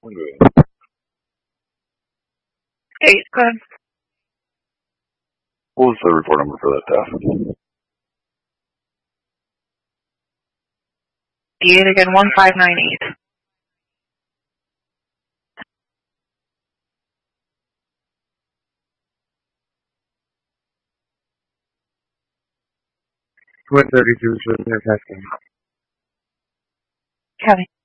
Hey, go ahead. What was the report number for that task? D8 again, 1598. Twin 32 is in their testing. Kevin.